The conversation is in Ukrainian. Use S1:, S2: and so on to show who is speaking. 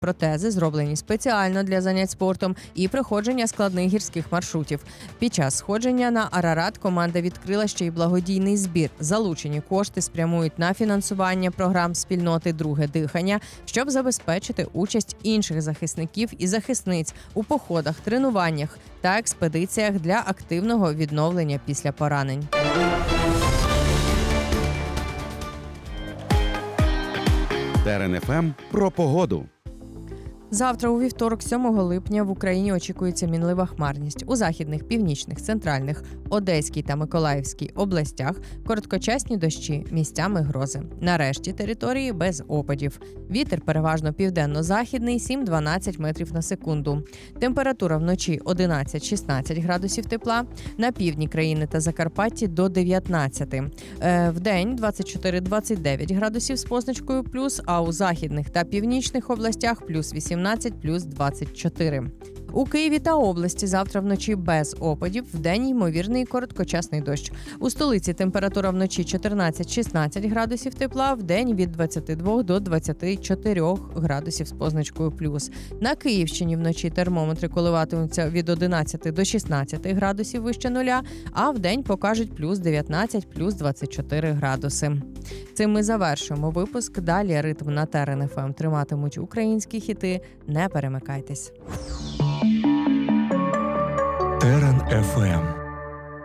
S1: Протези зроблені спеціально для занять спортом і проходження складних гірських маршрутів. Під час сходження на Арарат команда відкрила ще й благодійний збір. Залучені кошти спрямують на фінансування програм спільноти «Друге дихання», щоб забезпечити участь інших захисників і захисниць у походах, тренуваннях та експедиціях для активного відновлення після поранень.
S2: Терен ФМ про погоду.
S1: Завтра, у вівторок, 7 липня, в Україні очікується мінлива хмарність. У західних, північних, центральних, Одеській та Миколаївській областях короткочасні дощі, місцями грози. На решті території без опадів. Вітер переважно південно-західний, 7-12 метрів на секунду. Температура вночі 11-16 градусів тепла, на півдні країни та Закарпатті до 19. Вдень 24-29 градусів з позначкою плюс, а у західних та північних областях плюс 18, плюс 24. У Києві та області завтра вночі без опадів, вдень ймовірний короткочасний дощ. У столиці температура вночі 14-16 градусів тепла, вдень від 22 до 24 градусів з позначкою плюс. На Київщині вночі термометри коливатимуться від 11 до 16 градусів вище нуля, а вдень покажуть плюс 19, плюс 24 градуси. Цим ми завершуємо випуск. Далі ритм на Терен ФМ триматимуть українські хіти. Не перемикайтесь.
S3: Терен ФМ.